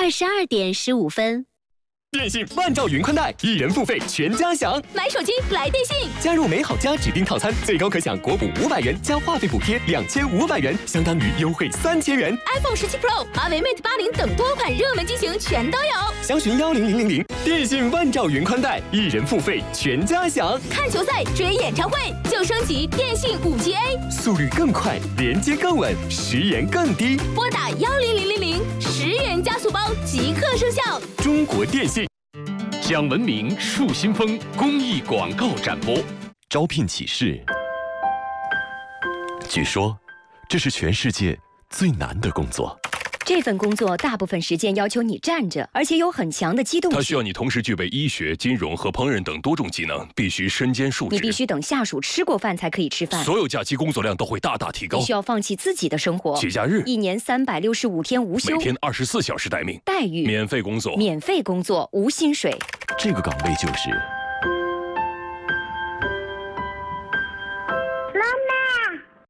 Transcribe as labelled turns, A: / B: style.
A: 22点15分。
B: 电信万兆云宽带，1人付费全家享。
C: 买手机来电信，
B: 加入美好家指定套餐，最高可享国补500元加话费补贴2500元，相当于优惠3000元。
C: iPhone 17 Pro、华为 Mate 80等多款热门机型全都有。
B: 详询10000。电信万兆云宽带，1人付费全家享。
C: 看球赛、追演唱会就升级电信5G A，
B: 速率更快，连接更稳，10元更低。
C: 拨打10000，10元加速包即刻生效。
B: 中国电信。
D: 讲文明树新风公益广告展播。
E: 招聘启事。据说，这是全世界最难的工作。
F: 这份工作大部分时间要求你站着，而且有很强的机动性。
D: 它需要你同时具备医学、金融和烹饪等多种技能，必须身兼数职。
F: 你必须等下属吃过饭才可以吃饭。
D: 所有假期工作量都会大大提高。
F: 你需要放弃自己的生活。
D: 节假日，
F: 1年365天无休，
D: 每天24小时待命，
F: 待遇
D: 免费工作，
F: 免费工作无薪水。
E: 这个岗位就是